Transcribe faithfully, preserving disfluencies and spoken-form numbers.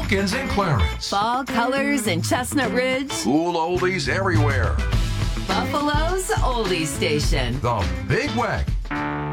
Pumpkins in Clarence. Fall colors in Chestnut Ridge. Cool oldies everywhere. Buffalo's Oldie Station. The Big Wagon.